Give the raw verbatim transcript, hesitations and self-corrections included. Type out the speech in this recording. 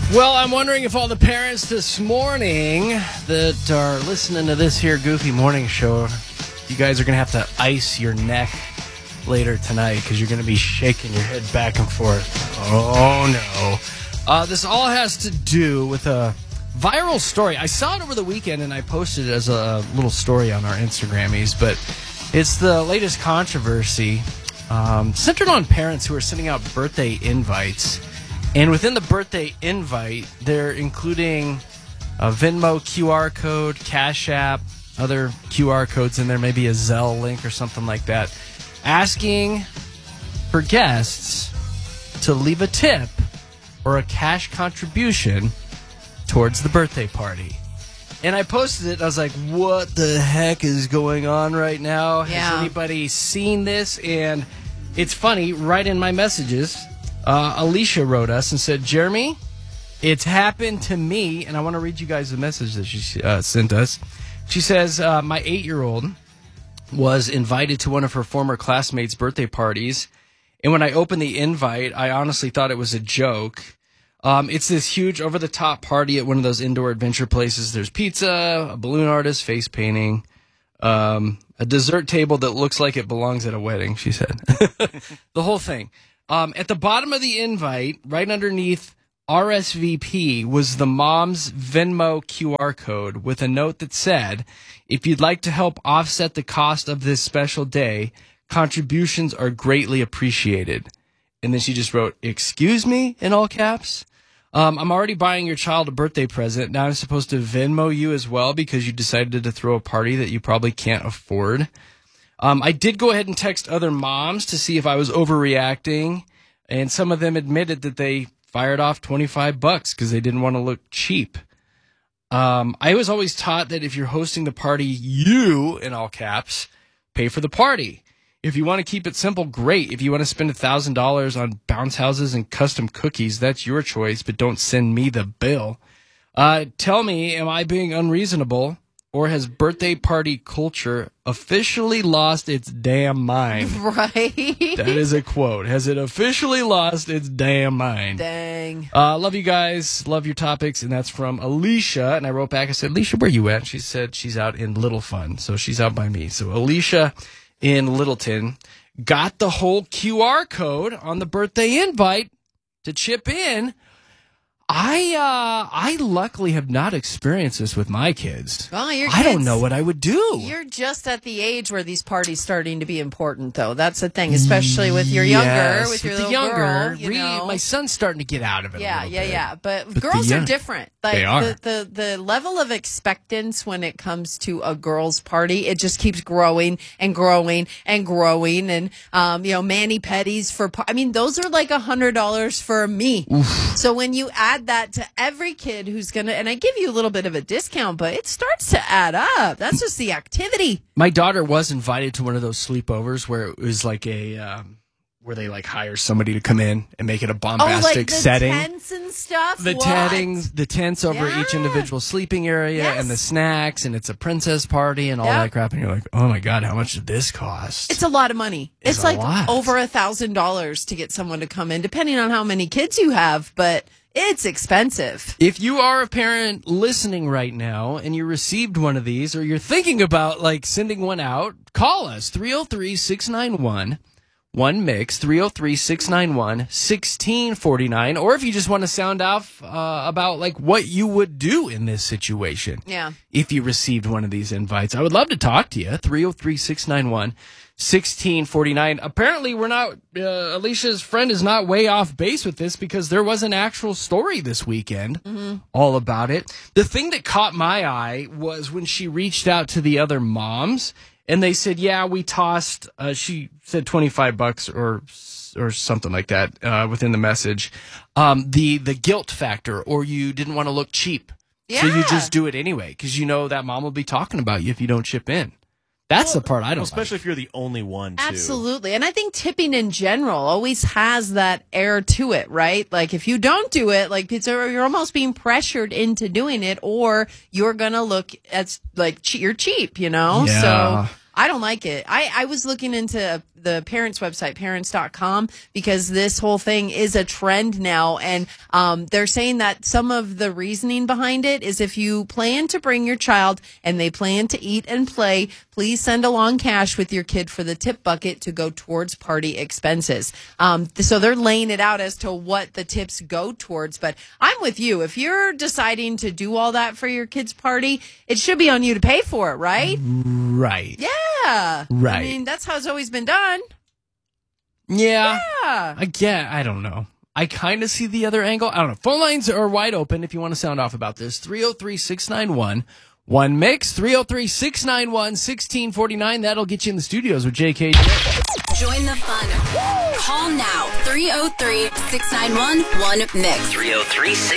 Well, I'm wondering if all the parents this morning that are listening to this here Goofy Morning Show, you guys are going to have to ice your neck later tonight because you're going to be shaking your head back and forth. Oh, no. Uh, this all has to do with a viral story. I saw it over the weekend, and I posted it as a little story on our Instagrammies, but it's the latest controversy um, centered on parents who are sending out birthday invites. And within the birthday invite, they're including a Venmo Q R code, Cash App, other Q R codes in there, maybe a Zelle link or something like that, asking for guests to leave a tip or a cash contribution towards the birthday party. And I posted it, and I was like, what the heck is going on right now? Yeah. Has anybody seen this? And it's funny, right in my messages, Uh, Alicia wrote us and said, Jeremy, it's happened to me. And I want to read you guys the message that she uh, sent us. She says, uh, my eight-year-old was invited to one of her former classmates' birthday parties. And when I opened the invite, I honestly thought it was a joke. Um, it's this huge over-the-top party at one of those indoor adventure places. There's pizza, a balloon artist, face painting, um, a dessert table that looks like it belongs at a wedding, she said. The whole thing. Um, at the bottom of the invite, right underneath R S V P, was the mom's Venmo Q R code with a note that said, if you'd like to help offset the cost of this special day, contributions are greatly appreciated. And then she just wrote, excuse me, in all caps. Um, I'm already buying your child a birthday present. Now I'm supposed to Venmo you as well because you decided to throw a party that you probably can't afford. Um, I did go ahead and text other moms to see if I was overreacting, and some of them admitted that they fired off twenty-five bucks because they didn't want to look cheap. Um, I was always taught that if you're hosting the party, you, in all caps, pay for the party. If you want to keep it simple, great. If you want to spend one thousand dollars on bounce houses and custom cookies, that's your choice, but don't send me the bill. Uh, tell me, am I being unreasonable? Or has birthday party culture officially lost its damn mind? Right. That is a quote. Has it officially lost its damn mind? Dang. Uh, love you guys. Love your topics. And that's from Alicia. And I wrote back, I said, Alicia, where you at? She said she's out in Little Fun. So she's out by me. So Alicia in Littleton got the whole Q R code on the birthday invite to chip in. I uh, I luckily have not experienced this with my kids. Well, your I don't kids- know what I would do. You're just at the age where these parties starting to be important, though. That's the thing, especially with your younger, Yes, with your with the little younger, girl. You re- know? my son's starting to get out of it. Yeah, a little yeah, bit. yeah. But, But the girls young- are different. Like They are. The, the the level of expectance when it comes to a girl's party, it just keeps growing and growing and growing. And um, you know, mani pedis for. Par- I mean, those are like a hundred dollars for me. So when you add that to every kid who's gonna, and I give you a little bit of a discount, but it starts to add up. That's just the activity. My daughter was invited to one of those sleepovers where it was like a um, where they like hire somebody to come in and make it a bombastic oh, like the setting. tents and stuff. The What? tents, the tents over Yeah. each individual sleeping area, Yes. and the snacks, and it's a princess party and all Yep. that crap. And you're like, oh my god, how much did this cost? It's a lot of money. It's It's, a like lot. over a thousand dollars to get someone to come in, depending on how many kids you have. But it's expensive. If you are a parent listening right now and you received one of these, or you're thinking about like sending one out, call us three oh three, six nine one, one mix, three oh three, six nine one, one six four nine. Or if you just want to sound off uh, about like what you would do in this situation. Yeah. If you received one of these invites, I would love to talk to you. three oh three, six nine one, one six four nine. Apparently, we're not, uh, Alicia's friend is not way off base with this because there was an actual story this weekend Mm-hmm. all about it. The thing that caught my eye was when she reached out to the other moms and they said, yeah, we tossed, uh, she said twenty-five bucks or or something like that uh, within the message. Um, the, the guilt factor, or you didn't want to look cheap. Yeah. So you just do it anyway because you know that mom will be talking about you if you don't chip in. That's well, the part I don't well, especially like. if you're the only one, too. Absolutely. And I think tipping in general always has that air to it, right? Like if you don't do it, like it's, you're almost being pressured into doing it, or you're going to look as like che- you're cheap, you know? Yeah. So I don't like it. I, I was looking into the parents' website, parents dot com, because this whole thing is a trend now. And um, they're saying that some of the reasoning behind it is if you plan to bring your child and they plan to eat and play, please send along cash with your kid for the tip bucket to go towards party expenses. Um, so they're laying it out as to what the tips go towards. But I'm with you. If you're deciding to do all that for your kid's party, it should be on you to pay for it, right? Right. Yeah. Right. I mean, that's how it's always been done. Yeah. Yeah. I get, I don't know. I kind of see the other angle. I don't know. Phone lines are wide open if you want to sound off about this. three oh three, six nine one, one mix. three oh three, six nine one, one six four nine. That'll get you in the studios with J K. Join the fun. Call now. three oh three, six nine one, one mix. three oh three, six